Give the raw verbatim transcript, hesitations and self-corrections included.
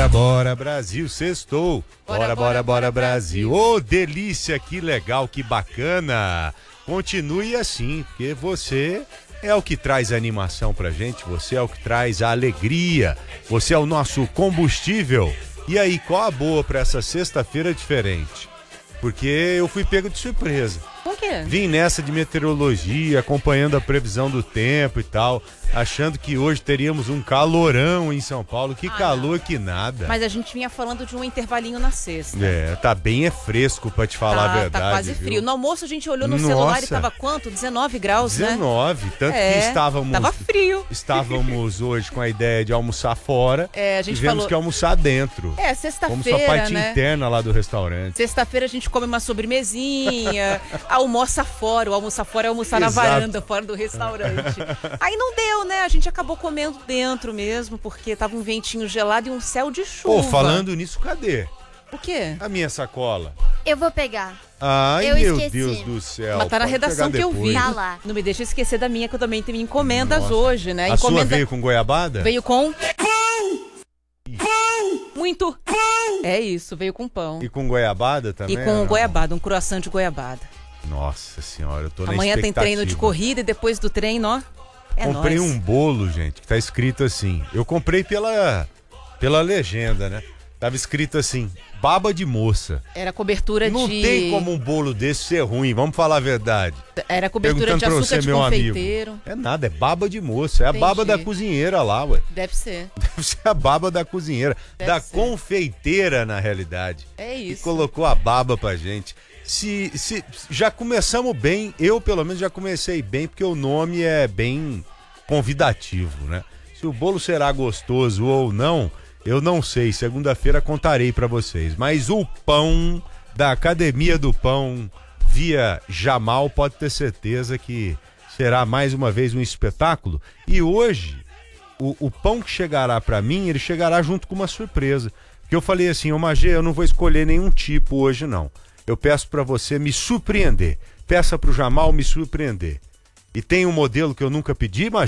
Bora, bora, Brasil, sextou. Bora, bora, bora, bora, Brasil. Ô, oh, delícia, que legal, que bacana. Continue assim, porque você é o que traz a animação pra gente, você é o que traz a alegria, você é o nosso combustível. E aí, qual a boa pra essa sexta-feira diferente? Porque eu fui pego de surpresa. Por quê? Vim nessa de meteorologia, acompanhando a previsão do tempo e tal, achando que hoje teríamos um calorão em São Paulo. Que ah, calor não. que nada. Mas a gente vinha falando de um intervalinho na sexta. É, tá bem é fresco pra te falar tá, a verdade. Tá quase viu? frio. No almoço a gente olhou no Nossa. celular e tava quanto? dezenove graus, dezenove, né? Tanto é, que estávamos... Tava frio. Estávamos hoje com a ideia de almoçar fora. É, a gente tivemos falou... que almoçar dentro. É, sexta-feira, Vamos só a parte né? interna lá do restaurante. Sexta-feira a gente come uma sobremesinha, almoça fora. O almoçar fora é almoçar Exato. na varanda, fora do restaurante. Aí não deu, né? A gente acabou comendo dentro mesmo, porque tava um ventinho gelado e um céu de chuva. Pô, falando nisso, cadê? O quê? A minha sacola. Eu vou pegar. Ai, eu meu esqueci. Deus do céu. Mas tá na Pode redação que eu vi. Tá lá. Não me deixa esquecer da minha, que eu também tenho encomendas Nossa. hoje, né? A Encomenda... sua veio com goiabada? Veio com... Muito. É isso, veio com pão. E com goiabada também? E com não? goiabada, um croissant de goiabada. Nossa senhora, eu tô na Amanhã tem treino de expectativa. corrida e depois do treino, ó, é Comprei nóis. um bolo, gente, que tá escrito assim. Eu comprei pela, pela legenda, né? Tava escrito assim, baba de moça. Era cobertura Não de... Não tem como um bolo desse ser ruim, vamos falar a verdade. Era cobertura de açúcar de confeiteiro. Amigo. É nada, é baba de moça. É Entendi. a baba da cozinheira lá, ué. Deve ser. Deve ser a baba da cozinheira. Deve da ser. confeiteira, na realidade. É isso. E colocou a baba pra gente. Se, se já começamos bem, eu pelo menos já comecei bem, porque o nome é bem convidativo, né? Se o bolo será gostoso ou não, eu não sei. Segunda-feira contarei pra vocês. Mas o pão da Academia do Pão via Jamal pode ter certeza que será mais uma vez um espetáculo. E hoje, o, o pão que chegará pra mim, ele chegará junto com uma surpresa. Porque eu falei assim, ô Magê, eu não vou escolher nenhum tipo hoje não. Eu peço pra você me surpreender. Peça pro Jamal me surpreender. E tem um modelo que eu nunca pedi, Magê.